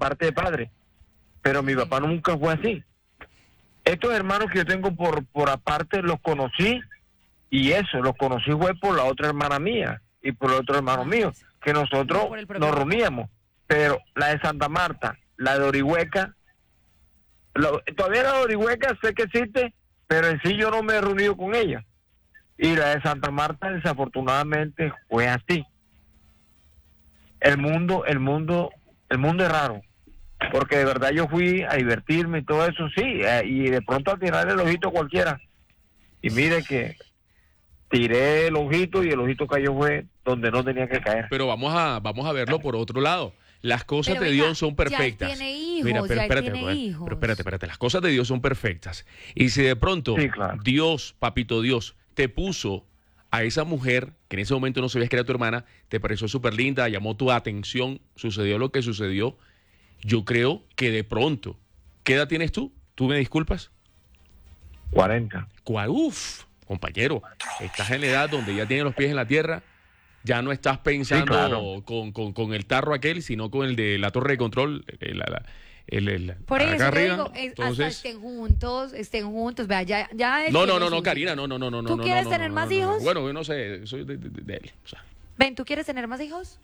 parte de padre, pero mi papá nunca fue así. Estos hermanos que yo tengo por aparte los conocí, y eso, los conocí fue por la otra hermana mía y por el otro hermano mío, que nosotros nos reuníamos. Pero la de Santa Marta, la de Orihueca, todavía la de Orihueca sé que existe, pero en sí yo no me he reunido con ella. Y la de Santa Marta desafortunadamente fue así. El mundo es raro, porque de verdad yo fui a divertirme y todo eso, sí, y de pronto a tirar el ojito a cualquiera. Y mire que tiré el ojito y el ojito cayó fue donde no tenía que caer. Pero vamos a verlo por otro lado. Las cosas de Dios son perfectas. Ya tiene hijos, Mira, pero espérate, las cosas de Dios son perfectas. Y si de pronto Dios, papito Dios, te puso a esa mujer, que en ese momento no sabías que era tu hermana, te pareció súper linda, llamó tu atención, sucedió lo que sucedió, yo creo que de pronto, ¿qué edad tienes tú? ¿Tú me disculpas? 40. Uf, compañero, estás en la edad donde ya tienes los pies en la tierra. Ya no estás pensando con el tarro aquel, sino con el de la torre de control. Por eso acá arriba. digo, Entonces, hasta estén juntos. Vea, ya no, Karina, no. ¿Tú quieres tener más hijos? Bueno, yo no sé, soy de él. O sea. Ven, ¿tú quieres tener más hijos?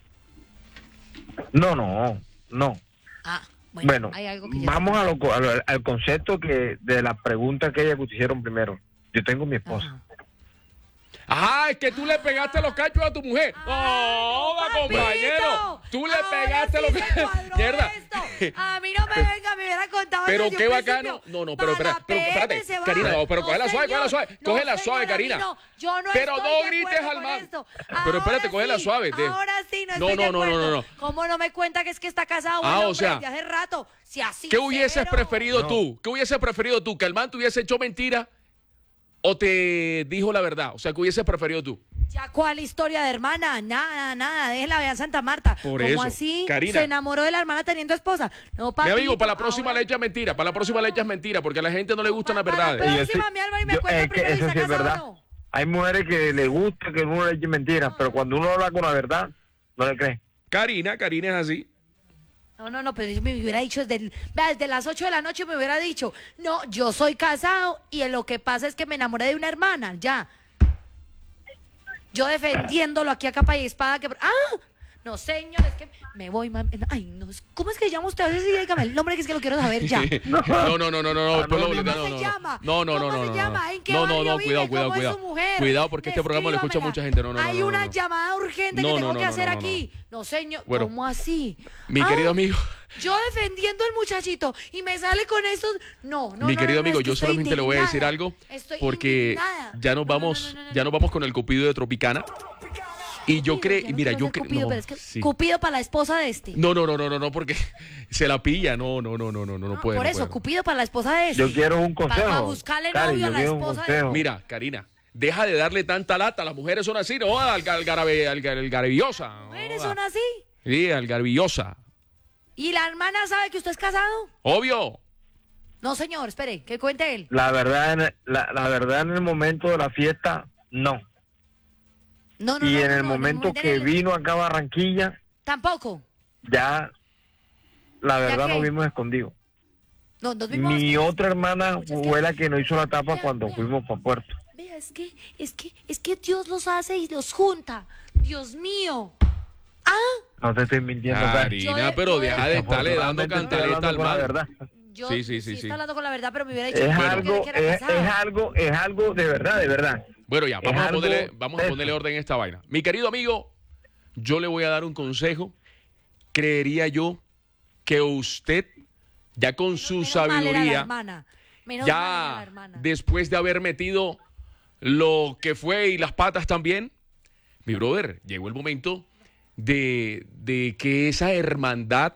No. Ah, bueno, hay algo que vamos al concepto de la pregunta que te hicieron primero. Yo tengo mi esposa. Es que tú le pegaste los cachos a tu mujer. ¡Oh, compañero! Tú le pegaste los cachos. Mierda. A mí no me hubiera contado. Pero qué bacano. No, pero espérate. Karina, pero cógela suave. Cógela suave, Karina. Pero no grites al mar. Pero espérate, cógela suave. Ahora sí, no. ¿Cómo no me cuenta que es que está casado? O sea, desde hace rato. Si así. ¿Qué hubieses preferido tú? ¿Qué hubieses preferido tú? ¿Que el man te hubiese hecho mentira? ¿O te dijo la verdad? O sea, ¿qué hubieses preferido tú? ¿Ya cuál historia de hermana? Nada. Déjela ver a Santa Marta. Por ¿Cómo eso, así? Karina. Se enamoró de la hermana teniendo esposa. No, papito, mi amigo, para la próxima le echas mentira. Para la próxima le echas mentira, porque a la gente no le gustan las verdades. Para la próxima, mi Álvaro, y me cuenta primero si está sí es casado verdad. o no. Hay mujeres que les gusta que uno le eche mentiras, pero cuando uno habla con la verdad, no le cree. Karina es así. No, pero yo me hubiera dicho desde las 8 de la noche me hubiera dicho, no, yo soy casado y lo que pasa es que me enamoré de una hermana, ya. Yo defendiéndolo aquí a capa y espada que... No, señor, es que me voy, mami. Ay, no, ¿cómo es que llama usted? A ver si dígame el nombre que es que lo quiero saber ya. No. ¿Cómo se llama? No. ¿En qué barrio vive? ¿Cómo es su mujer? Cuidado, porque este programa lo escucha mucha gente. No. Hay una llamada urgente que tengo que hacer aquí. No, señor, bueno, ¿cómo así? Mi querido amigo. Yo defendiendo al muchachito y me sale con esto. No. Mi querido amigo, yo solamente le voy a decir algo porque ya nos vamos con el Cupido de Tropicana. Y yo creo, mira, yo creo. Cupido, pero es que Cupido para la esposa de este. No, porque se la pilla. No puede. Por eso, Cupido para la esposa de este. Yo quiero un consejo. Para buscarle novio a la esposa de este. Mira, Karina, deja de darle tanta lata. Las mujeres son así, ¿no? Algarabiosa. ¿Las mujeres son así? Sí, algarabiosa. ¿Y la hermana sabe que usted es casado? Obvio. No, señor, espere, que cuente él. La verdad, en el momento de la fiesta, no. Y en el momento que vino acá a Barranquilla, tampoco. Ya, la verdad, nos vimos escondidos. Mi otra hermana fue la que nos hizo la tapa cuando fuimos para Puerto. Vea, es que Dios los hace y los junta. Dios mío. No te estoy mintiendo, Karina, pero deja de estarle dando cantaleta al mal. Sí. Está hablando con la verdad, pero me hubiera dicho es algo de verdad. Bueno, ya, vamos a ponerle orden a esta vaina. Mi querido amigo, yo le voy a dar un consejo. Creería yo que usted, ya con su sabiduría, ya después de haber metido lo que fue y las patas también, mi brother, llegó el momento de que esa hermandad,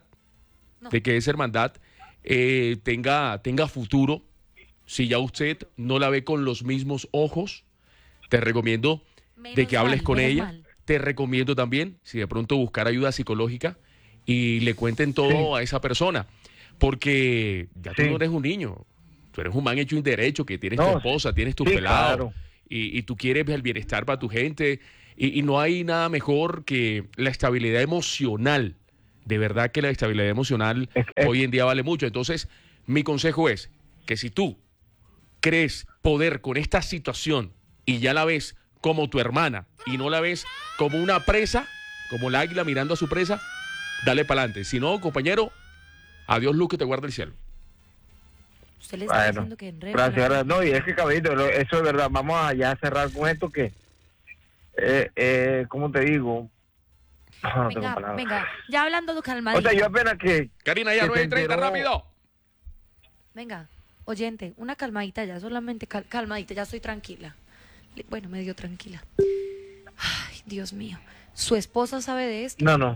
tenga futuro. Si ya usted no la ve con los mismos ojos, te recomiendo de que hables con ella. Te recomiendo también, si de pronto buscar ayuda psicológica y le cuenten todo a esa persona. Porque ya tú no eres un niño. Tú eres un man hecho y derecho, que tienes tu esposa, tienes tu pelado. Claro. Y tú quieres el bienestar para tu gente. Y no hay nada mejor que la estabilidad emocional De verdad que la estabilidad emocional hoy en día vale mucho. Entonces, mi consejo es que si tú crees poder con esta situación y ya la ves como tu hermana y no la ves como una presa, como el águila mirando a su presa, dale para adelante. Si no, compañero, adiós luz que te guarde el cielo. Usted le está diciendo que enredo. Gracias. No, y es que, caballito, eso es verdad. Vamos a ya cerrar con esto que, ¿cómo te digo? No venga, ya hablando de calmadito. O sea, yo apenas que... Karina, ya 9:30, rápido. Venga, oyente, una calmadita ya, solamente calmadita, ya estoy tranquila. Bueno, medio tranquila. Ay, Dios mío. ¿Su esposa sabe de esto? No,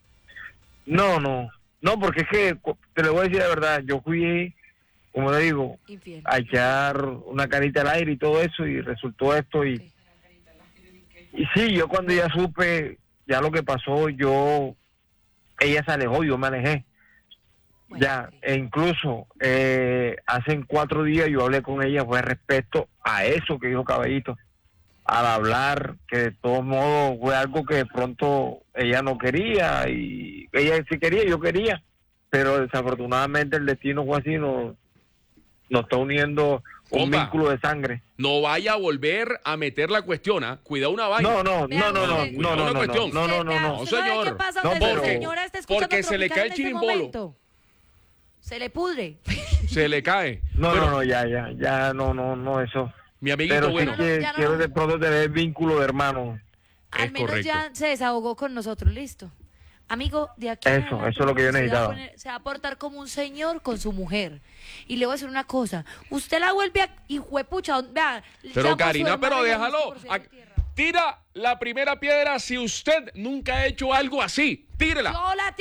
porque es que, te lo voy a decir la verdad, yo fui, como le digo, infiel, a echar una carita al aire y todo eso, y resultó esto, y sí, yo cuando ya supe ya lo que pasó, ella se alejó, yo me alejé. Bueno, ya, e incluso hace 4 días yo hablé con ella, fue respecto a eso que dijo Caballito, al hablar, que de todos modos fue algo que de pronto ella no quería, y ella sí quería, yo quería, pero desafortunadamente el destino fue así, nos está uniendo un vínculo de sangre. No vaya a volver a meter la cuestión, ¿ah? Cuidado una vaina. No, señor. Porque se le cae el chirimbolo. Se le pudre. Se le cae. No, eso. Mi amiguito, pero bueno. Sí que quiero de pronto tener vínculo de hermano. Al menos ya se desahogó con nosotros, listo. Amigo, de aquí eso es lo que yo necesitaba. Se va a portar como un señor con su mujer. Y le voy a decir una cosa. Usted la vuelve a... Hijuepucha, vea. Pero Karina, pero déjalo. Tira la primera piedra si usted nunca ha hecho algo así. Tírela. Yo la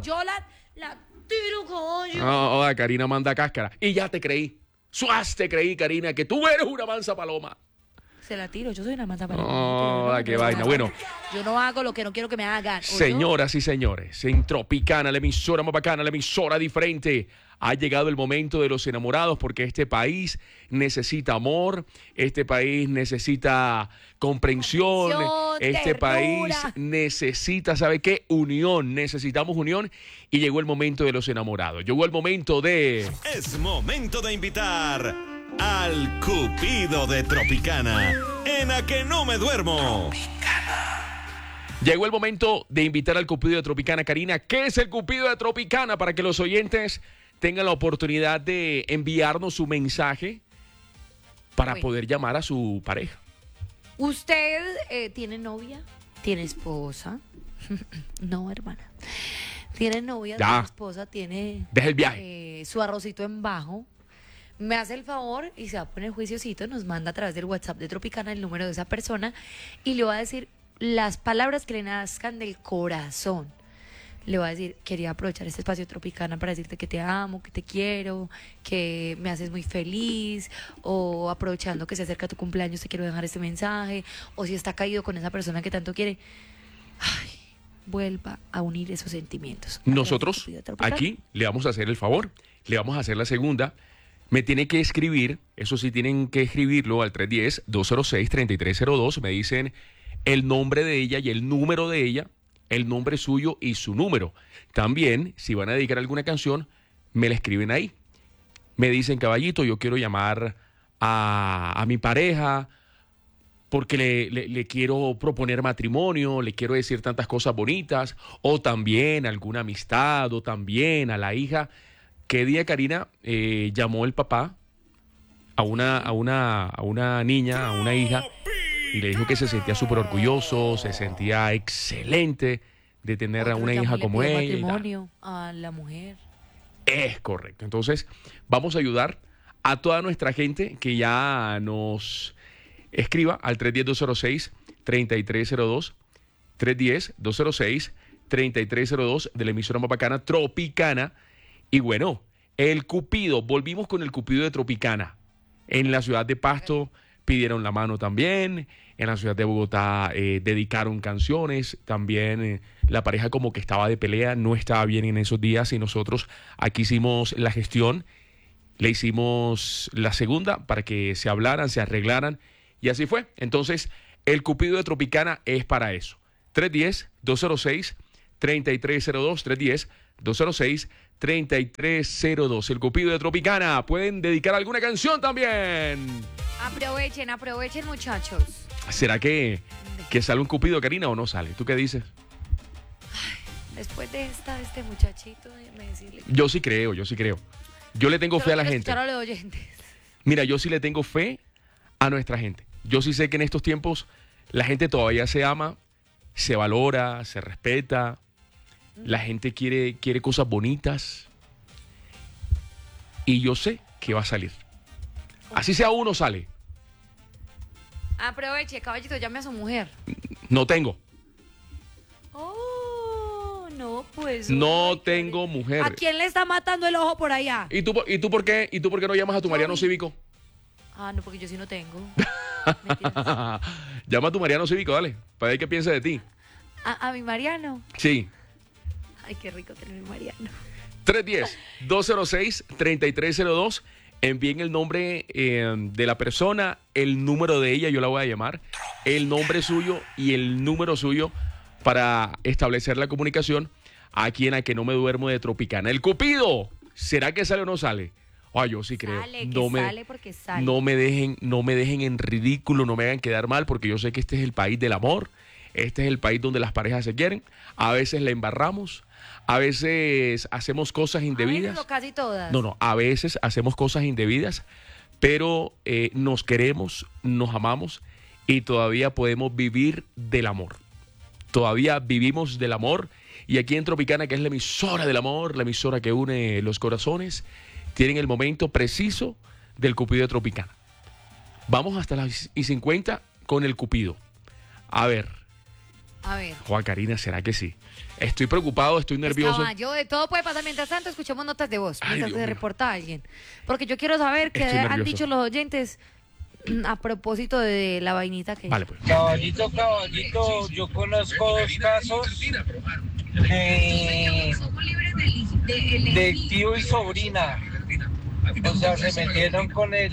tiro, coño. No, Karina manda cáscara. Y ya te creí. Te creí, Karina, que tú eres una mansa paloma. Se la tiro, yo soy una mansa paloma. No, qué vaina. Bueno. Yo no hago lo que no quiero que me hagan. Señoras y señores, en Tropicana, la emisora más bacana, la emisora diferente, ha llegado el momento de los enamorados porque este país necesita amor, este país necesita comprensión, este país necesita, ¿sabe qué? Unión, necesitamos unión y llegó el momento de los enamorados. Llegó el momento de... Es momento de invitar al Cupido de Tropicana, en A Que No Me Duermo. Llegó el momento de invitar al Cupido de Tropicana. Karina, ¿qué es el Cupido de Tropicana? Para que los oyentes tengan la oportunidad de enviarnos su mensaje para poder llamar a su pareja. ¿Usted tiene novia? ¿Tiene esposa? No, hermana. ¿Tiene novia? ¿Tiene esposa? ¿Tiene deja el viaje. Su arrocito en bajo? Me hace el favor y se va a poner juiciosito, nos manda a través del WhatsApp de Tropicana el número de esa persona y le va a decir las palabras que le nazcan del corazón. Le va a decir, quería aprovechar este espacio de Tropicana para decirte que te amo, que te quiero, que me haces muy feliz, o aprovechando que se acerca tu cumpleaños te quiero dejar este mensaje, o si está caído con esa persona que tanto quiere, vuelva a unir esos sentimientos. Nosotros aquí le vamos a hacer el favor, le vamos a hacer la segunda. Me tiene que escribir, eso sí tienen que escribirlo al 310-206-3302, me dicen el nombre de ella y el número de ella, el nombre suyo y su número. También, si van a dedicar alguna canción, me la escriben ahí. Me dicen, caballito, yo quiero llamar a mi pareja porque le quiero proponer matrimonio, le quiero decir tantas cosas bonitas, o también alguna amistad, o también a la hija. ¿Qué día, Karina, llamó el papá a una niña, a una hija, y le dijo que se sentía súper orgulloso, se sentía excelente de tener a una hija como ella? Matrimonio a la mujer. Es correcto. Entonces, vamos a ayudar a toda nuestra gente que ya nos escriba al 310-206-3302, 310-206-3302 de la emisora más bacana, Tropicana. Y bueno, el Cupido, volvimos con el Cupido de Tropicana. En la ciudad de Pasto pidieron la mano también, en la ciudad de Bogotá dedicaron canciones, también la pareja como que estaba de pelea, no estaba bien en esos días y nosotros aquí hicimos la gestión, le hicimos la segunda para que se hablaran, se arreglaran y así fue. Entonces, el Cupido de Tropicana es para eso. 310-206-3302. 310-206-3302. El Cupido de Tropicana. Pueden dedicar alguna canción también. Aprovechen, muchachos. ¿Será que sale un Cupido, Karina, o no sale? ¿Tú qué dices? Después de este muchachito, déjeme decirle. Yo sí creo. Yo le tengo fe a la gente. Mira, yo sí le tengo fe a nuestra gente. Yo sí sé que en estos tiempos la gente todavía se ama, se valora, se respeta. La gente quiere cosas bonitas. Y yo sé que va a salir. Así sea uno, sale. Aproveche, caballito, llame a su mujer. No tengo. Oh, no, pues. No tengo mujer. ¿A quién le está matando el ojo por allá? ¿Y tú por qué no llamas a tu Mariano Cívico? Ah, no, porque yo sí no tengo. Llama a tu Mariano Cívico, dale, para ver qué piensa de ti. ¿A mi Mariano? Sí. Ay, qué rico tener mi Mariano. 310-206-3302. Envíen el nombre de la persona, el número de ella, yo la voy a llamar, el nombre suyo y el número suyo para establecer la comunicación aquí en A Que No Me Duermo de Tropicana. El Cupido, ¿será que sale o no sale? Ay, yo sí creo. Sale porque sale. No me dejen en ridículo, no me hagan quedar mal, porque yo sé que este es el país del amor, este es el país donde las parejas se quieren. A veces la embarramos, a veces hacemos cosas indebidas. A veces o casi todas. No, a veces hacemos cosas indebidas, pero nos queremos, nos amamos y todavía podemos vivir del amor. Todavía vivimos del amor. Y aquí en Tropicana, que es la emisora del amor, la emisora que une los corazones, tienen el momento preciso del Cupido de Tropicana. Vamos hasta las 50 con el Cupido. A ver. Juan, Karina, ¿será que sí? Estoy preocupado, estoy nervioso. De todo puede pasar. Mientras tanto, escuchemos notas de voz. Mientras se reporta a alguien. Porque yo quiero saber qué han dicho los oyentes a propósito de la vainita que... Vale, pues. Caballito, yo conozco dos casos de tío y sobrina. O sea, se metieron con el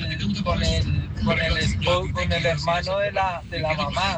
hermano de la mamá.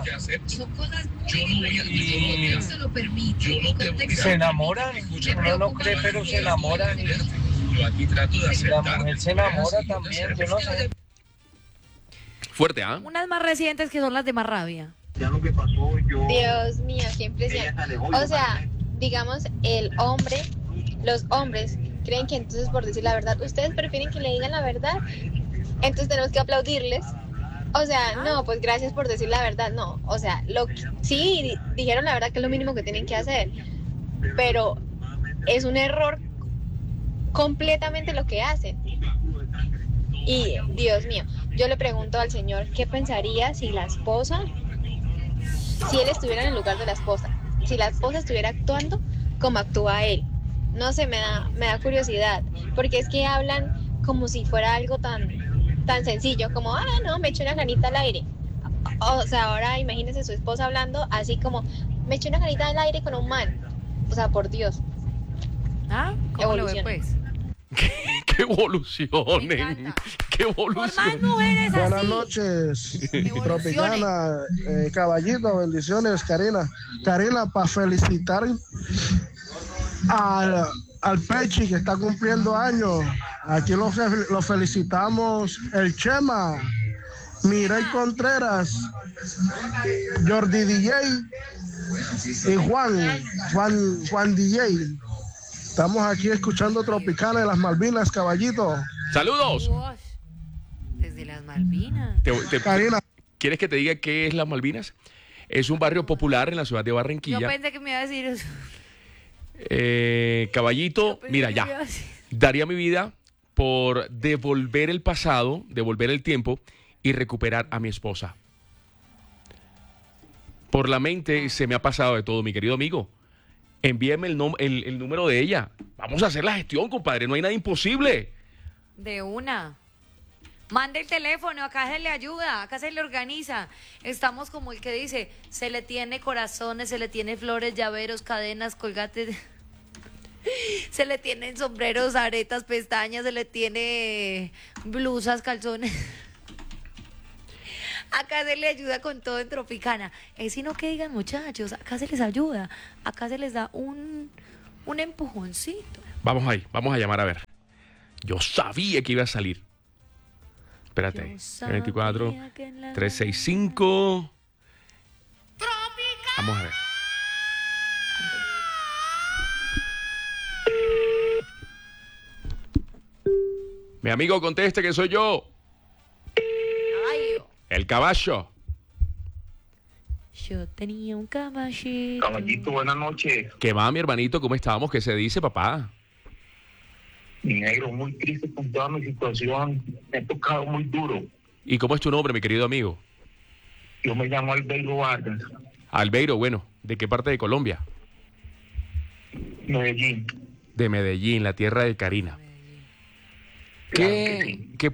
Y se enamoran. Uno no cree, pero se enamoran. Y la mujer se enamora también, yo no sé. Fuerte, ¿ah? Unas más recientes que son las de más rabia. Dios mío, qué impresión. O sea, digamos, los hombres creen que entonces por decir la verdad, ustedes prefieren que le digan la verdad, entonces tenemos que aplaudirles. O sea, no, pues gracias por decir la verdad, no. O sea, sí dijeron la verdad que es lo mínimo que tienen que hacer, pero es un error completamente lo que hacen. Y Dios mío, yo le pregunto al Señor, ¿qué pensaría si él estuviera en el lugar de la esposa? Si la esposa estuviera actuando como actúa él. No sé, me da curiosidad, porque es que hablan como si fuera algo tan sencillo, como, no, me eché una canita al aire. O sea, ahora imagínese su esposa hablando así como, me eché una canita al aire con un man. O sea, por Dios. ¿Cómo lo ve, pues? ¡Qué evolucionen! ¡Qué evolución! Por más mujeres así. Buenas noches, Tropicana, caballito, bendiciones, Karina. Karina, para felicitar al Pechi que está cumpliendo años. Aquí lo felicitamos el Chema, Mireille Contreras, Jordi DJ y Juan DJ. Estamos aquí escuchando Tropicana de las Malvinas, caballito. ¡Saludos! Desde las Malvinas. Karina. ¿Quieres que te diga qué es las Malvinas? Es un barrio popular en la ciudad de Barranquilla. Yo pensé que me iba a decir eso. Caballito, mira, ya. Daría mi vida por devolver el pasado, devolver el tiempo y recuperar a mi esposa. Por la mente se me ha pasado de todo, mi querido amigo. Envíeme el número de ella. Vamos a hacer la gestión, compadre. No hay nada imposible. De una. Mande el teléfono, acá se le ayuda, acá se le organiza. Estamos como el que dice, se le tiene corazones, se le tiene flores, llaveros, cadenas, colgates. Se le tienen sombreros, aretas, pestañas, se le tiene blusas, calzones. Acá se le ayuda con todo en Tropicana. Es sino que digan, muchachos, acá se les ayuda. Acá se les da un empujoncito. Vamos ahí, vamos a llamar a ver. Yo sabía que iba a salir. Espérate, 24, 365. Vamos a ver. Mi amigo, conteste que soy yo. Caballo. El caballo. Yo tenía un caballito. Caballito, buenas noches. ¿Qué va, mi hermanito? ¿Cómo estamos? ¿Qué se dice, papá? Mi negro, muy triste con toda mi situación. Me ha tocado muy duro. ¿Y cómo es tu nombre, mi querido amigo? Yo me llamo Albeiro Vargas. Albeiro, bueno, ¿de qué parte de Colombia? Medellín. De Medellín, la tierra de Karina. Claro que sí. ¿Qué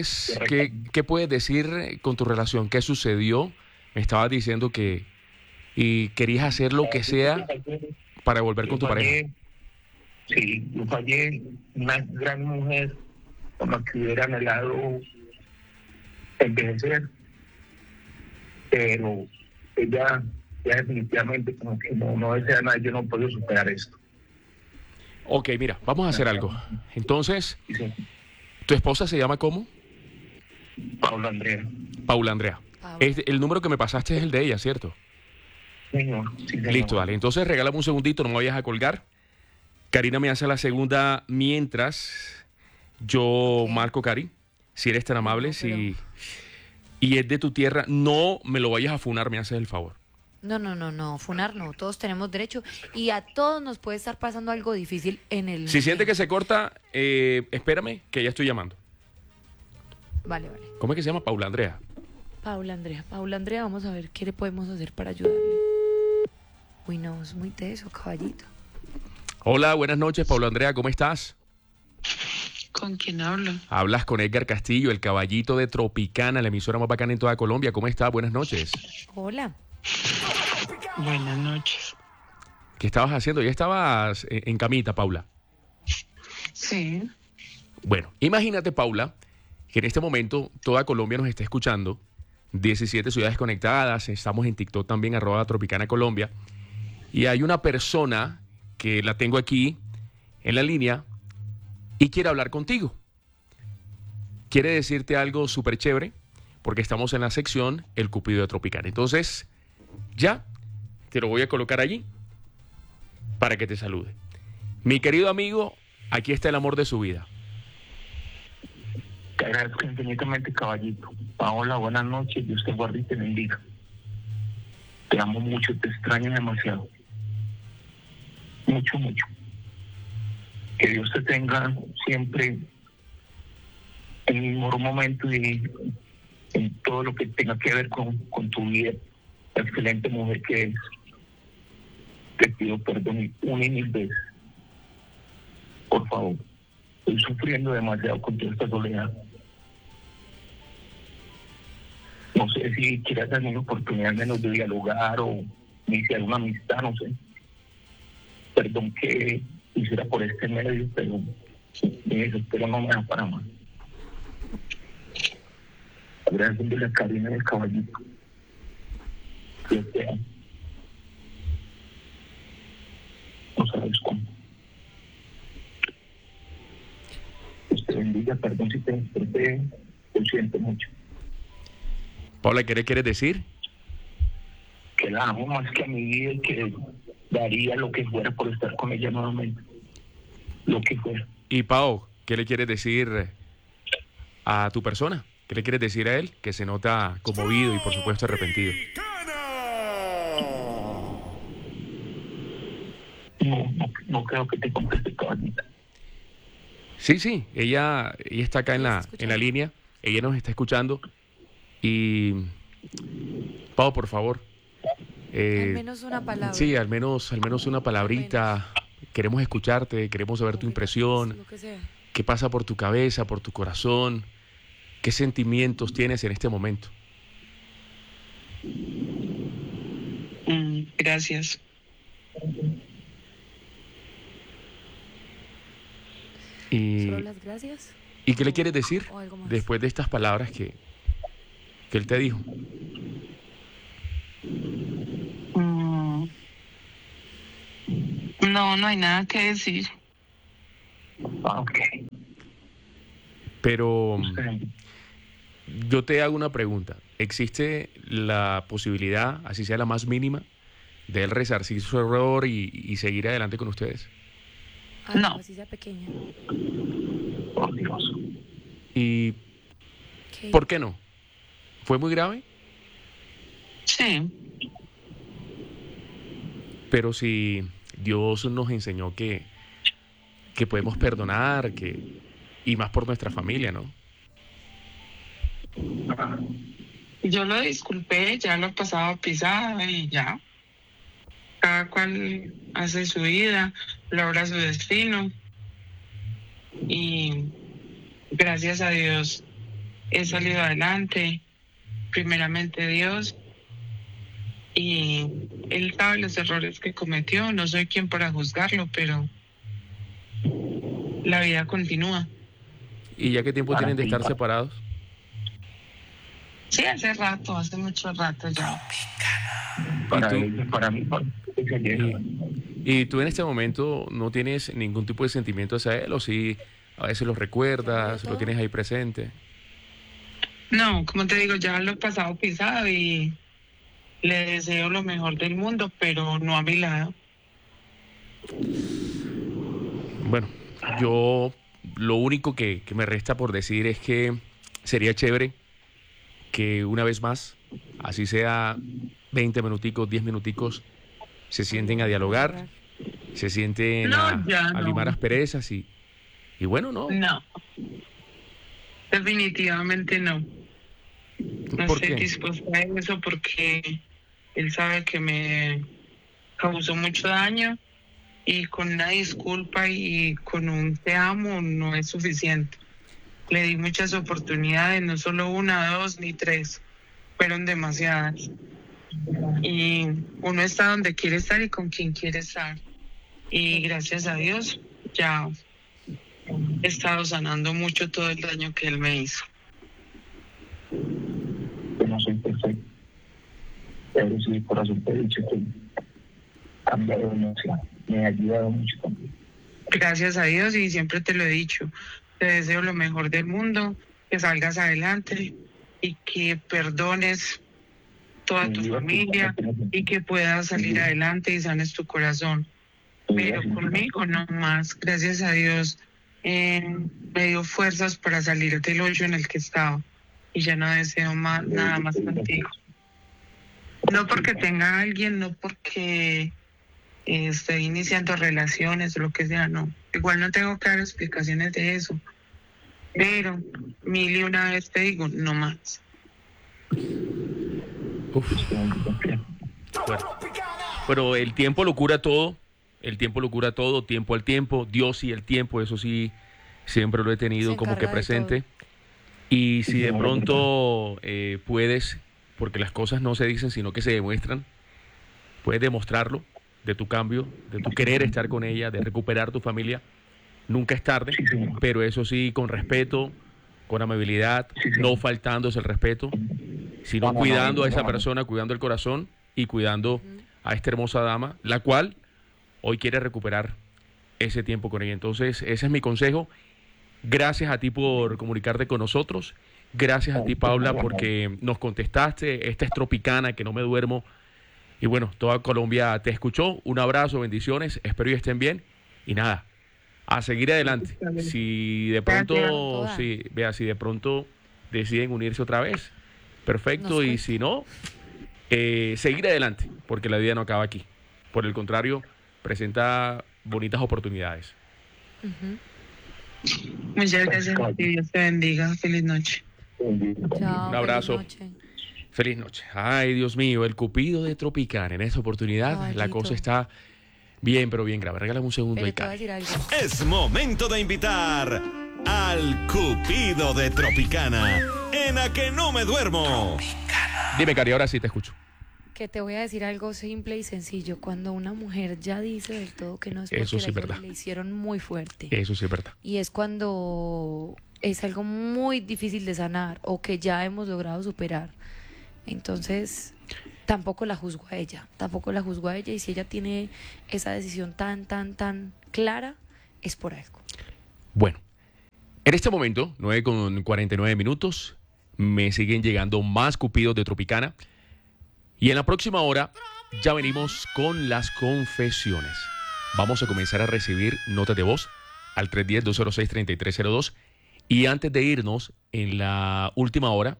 puedes decir con tu relación? ¿Qué sucedió? Me estabas diciendo que y querías hacer lo que sea para volver con tu pareja. Sí, yo fallé. Una gran mujer con la que hubiera anhelado envejecer. Pero ella ya definitivamente como que no desea nada. Yo no puedo superar esto. Ok, mira, vamos a hacer algo. Entonces, Sí. ¿tu esposa se llama cómo? Paula Andrea. Paula Andrea. El número que me pasaste es el de ella, ¿cierto? Señor. Sí, señor. Listo, dale. Entonces regálame un segundito, no me vayas a colgar. Karina me hace la segunda mientras yo marco, Cari. Si eres tan amable, si y es de tu tierra, no me lo vayas a funar, me haces el favor. No, funar no, todos tenemos derecho y a todos nos puede estar pasando algo difícil en el... Si siente que se corta, espérame, que ya estoy llamando. Vale. ¿Cómo es que se llama? Paula Andrea. Paula Andrea, vamos a ver qué le podemos hacer para ayudarle. Uy, no, es muy teso, caballito. Hola, buenas noches, Paula Andrea, ¿cómo estás? ¿Con quién hablo? Hablas con Edgar Castillo, el caballito de Tropicana, la emisora más bacana en toda Colombia. ¿Cómo estás? Buenas noches. Hola. Buenas noches. ¿Qué estabas haciendo? ¿Ya estabas en camita, Paula? Sí. Bueno, imagínate, Paula, que en este momento toda Colombia nos está escuchando. 17 ciudades conectadas. Estamos en TikTok también, @Tropicana Colombia. Y hay una persona que la tengo aquí en la línea y quiere hablar contigo. Quiere decirte algo súper chévere porque estamos en la sección El Cupido de Tropicana. Entonces, ya te lo voy a colocar allí para que te salude. Mi querido amigo, aquí está el amor de su vida. Te agradezco infinitamente, caballito. Paola, buenas noches. Dios te guarde y te bendiga. Te amo mucho, te extraño demasiado. Mucho, mucho. Que Dios te tenga siempre en el mejor momento y en todo lo que tenga que ver con tu vida. La excelente mujer que eres. Te pido perdón una y mil veces. Por favor. Estoy sufriendo demasiado con toda esta soledad. No sé si quieras darme una oportunidad menos de dialogar o iniciar una amistad, no sé. Perdón que hiciera por este medio, pero mi desespero no me da para más. Gracias de la Karina del caballito. Dios te amo. No sabes cómo. Dios te bendiga, perdón si te desperté, lo siento mucho. Paula, ¿qué le quieres decir? Que la amo más que a mi vida y que daría lo que fuera por estar con ella nuevamente. Lo que fuera. Y Pao, ¿qué le quieres decir a tu persona? ¿Qué le quieres decir a él? Que se nota conmovido y por supuesto arrepentido. No creo que te conteste, caballita. Sí, ella está acá en la línea, ella nos está escuchando y Pau, por favor. Al menos una palabra. Sí, al menos una palabrita. Queremos escucharte, queremos saber tu impresión. Lo que sea. ¿Qué pasa por tu cabeza, por tu corazón? ¿Qué sentimientos tienes en este momento? Gracias. ¿Solo las gracias? ¿Y qué le quieres decir ¿O algo más? después de estas palabras que ¿Qué él te dijo? No, no hay nada que decir. Ok. Pero Sí. yo te hago una pregunta. ¿Existe la posibilidad, así sea la más mínima, de él resarcir su error y seguir adelante con ustedes? Ay, No. así sea pequeña. Por Dios. ¿Y ¿Qué? por qué no? ¿Fue muy grave? Sí. Pero si Dios nos enseñó que podemos perdonar, y más por nuestra familia, ¿no? Yo lo disculpé, ya lo pasaba pisada y ya. Cada cual hace su vida, logra su destino. Y gracias a Dios he salido adelante. Primeramente Dios. Y él sabe los errores que cometió. No soy quien para juzgarlo, pero la vida continúa. ¿Y ya qué tiempo tienen de estar separados? Sí, hace rato, hace mucho rato ya. Para tú? ella, para mí, para ella. ¿Y tú en este momento no tienes ningún tipo de sentimiento hacia él? ¿O si a veces lo recuerdas, lo tienes ahí presente? No, como te digo, ya lo he pasado pisado y le deseo lo mejor del mundo, pero no a mi lado. Bueno, yo lo único que me resta por decir es que sería chévere que una vez más, así sea 20 minuticos, 10 minuticos, se sienten a dialogar, se sienten No, ya a no. limar asperezas y bueno, no. No, definitivamente no. No ¿Por estoy qué? dispuesta a eso porque él sabe que me causó mucho daño y con una disculpa y con un te amo no es suficiente. Le di muchas oportunidades, no solo una, dos ni tres, fueron demasiadas. Y uno está donde quiere estar y con quien quiere estar. Y gracias a Dios ya he estado sanando mucho todo el daño que él me hizo. Yo no soy perfecto. Pero sí, el corazón te he dicho que ha cambiado demasiado. Me ha ayudado mucho también. Gracias a Dios y siempre te lo he dicho. Te deseo lo mejor del mundo, que salgas adelante y que perdones toda tu familia y que puedas salir adelante y sanes tu corazón. Pero conmigo no más. Gracias a Dios me dio fuerzas para salir del hoyo en el que estaba y ya no deseo más, nada más contigo. No porque tenga a alguien, no porque esté iniciando relaciones o lo que sea, no. Igual no tengo que dar explicaciones de eso. Pero mil y una vez te digo, no más. Uf, fuerte. Pero el tiempo lo cura todo. El tiempo lo cura todo, tiempo al tiempo. Dios y el tiempo, eso sí, siempre lo he tenido Se como que encarga de presente. Y si de pronto puedes, porque las cosas no se dicen, sino que se demuestran, puedes demostrarlo de tu cambio, de tu querer estar con ella, de recuperar tu familia. Nunca es tarde, pero eso sí, con respeto, con amabilidad, no faltándose el respeto, sino cuidando a esa persona, cuidando el corazón y cuidando a esta hermosa dama, la cual hoy quiere recuperar ese tiempo con ella. Entonces, ese es mi consejo. Gracias a ti por comunicarte con nosotros. Gracias a ti, Paula, porque nos contestaste. Esta es Tropicana, que no me duermo. Y bueno, toda Colombia te escuchó. Un abrazo, bendiciones. Espero que estén bien. Y nada, a seguir adelante. Si de pronto, si de pronto deciden unirse otra vez, perfecto. Y si no, seguir adelante, porque la vida no acaba aquí. Por el contrario, presenta bonitas oportunidades. Muchas gracias a ti, Dios te bendiga. Feliz noche. Chao, Un abrazo. feliz noche. Feliz noche. Ay, Dios mío, el cupido de Tropicana. En esa oportunidad Ay, la Lito. cosa está bien, pero bien grave. Regálame un segundo Pero ahí, te voy a Cari. decir algo. Es momento de invitar al Cupido de Tropicana en A Que No Me Duermo. Dime, Cari, ahora sí te escucho. Que te voy a decir algo simple y sencillo. Cuando una mujer ya dice del todo que no es porque Eso sí es la verdad. le hicieron muy fuerte. Eso sí es verdad. Y es cuando es algo muy difícil de sanar o que ya hemos logrado superar. Entonces, tampoco la juzgo a ella, y si ella tiene esa decisión tan clara, es por algo. Bueno, en este momento, 9:49, me siguen llegando más cupidos de Tropicana y en la próxima hora ya venimos con las confesiones. Vamos a comenzar a recibir notas de voz al 310-206-3302 y antes de irnos, en la última hora,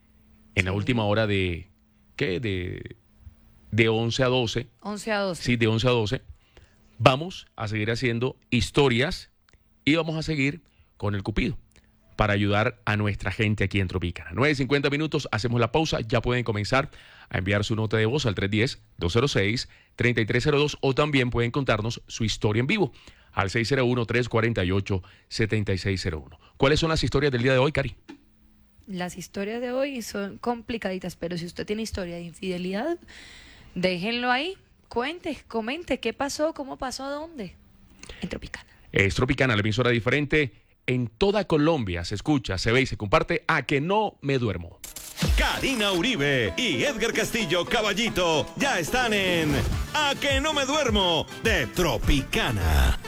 de ¿qué? De 11 a 12. 11 a 12. Sí, de 11 a 12. Vamos a seguir haciendo historias y vamos a seguir con el cupido para ayudar a nuestra gente aquí en Tropicana. 9:50, hacemos la pausa. Ya pueden comenzar a enviar su nota de voz al 310-206-3302 o también pueden contarnos su historia en vivo al 601-348-7601. ¿Cuáles son las historias del día de hoy, Cari? Las historias de hoy son complicaditas, pero si usted tiene historia de infidelidad, déjenlo ahí, cuente, comente qué pasó, cómo pasó, dónde. En Tropicana. Es Tropicana, la emisora diferente. En toda Colombia se escucha, se ve y se comparte A Que No Me Duermo. Karina Uribe y Edgar Castillo Caballito ya están en A Que No Me Duermo de Tropicana.